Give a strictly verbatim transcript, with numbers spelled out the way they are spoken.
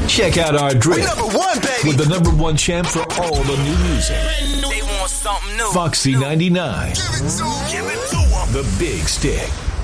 Check out our drip. Number one, baby. With the number one champ for all the new music. They want something new. Foxy ninety-nine. Give it to 'em. Give it to 'em. The Big Stick.